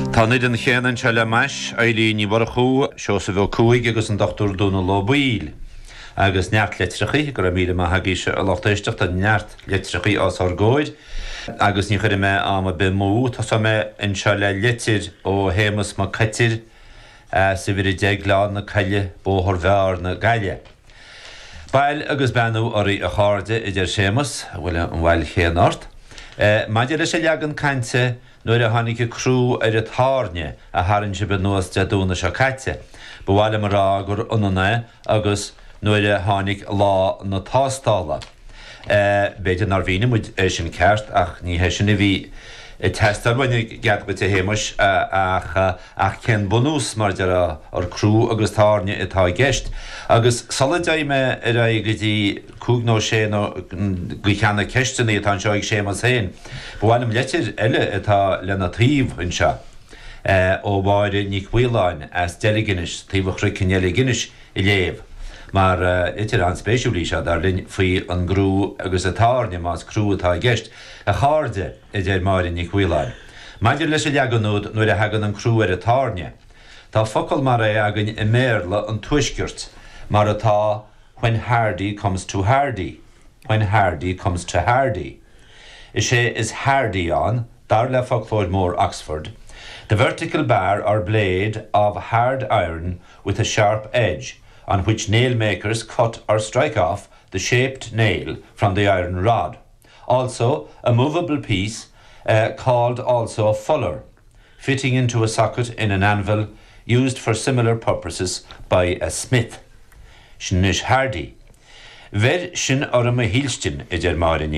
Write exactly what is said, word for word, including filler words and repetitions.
Táid an chéan se le meis élíní war chu seo sa bhfuil cuaig agus an doctor dúna lobíl. Agus neart letrichaí gur a míle haí se a látéisteach a neart letrichaí as argóid. Agus ní chuir me am a be mú, tá me in se le litir ó hémas má caitir sa bhir deagláán na caile bóthir bhear na gaile. Bail agus benú orí a cháde idir sémas, bhfuil an bhil chéanart. Maidir is sé leagan cainte nuair a tháinig crú ar a thárne a tharann si be nuas de dúna se caite. Bhhaile mar rá gur unana agus nuair a tháinig lá na tástála. Beidir nar bhíine muid é sin ceart ach ní hé sin a bhí testar bhaine geadbait a héimeis ach cén bunús mar de ar crú agus thárne atá gceist. Agus solidé me ar a go dtí cúgnó sé go cheanna ceisteanna atá seo ag sémas héin. Bhhailm letir eile atá lena tríomh in se ó bhaide ní bhuiáin as deliginis, tíomhachra cinnéala ginis i léamh. Mar itir an spéisiúlí se dar linn faoi an grú agus a tárne más crú atá gceist a cháde i d déir máirin ní bhuiáin. Maidir leis a leaganúd nuair a hagan an crú ar a tárne. Tá focail mar é agan i méarla an tuisgirt, mar atá when hardy comes to hardy, when hardy comes to hardy. Is sé is hardy on, dar le folklore mór Oxford. The vertical bar or blade of hard iron with a sharp edge, on which nail makers cut or strike off the shaped nail from the iron rod. Also, a movable piece uh, called also a fuller, fitting into a socket in an anvil used for similar purposes by a smith. Sin is hardy. Ver sin orm a hílstin idir máirin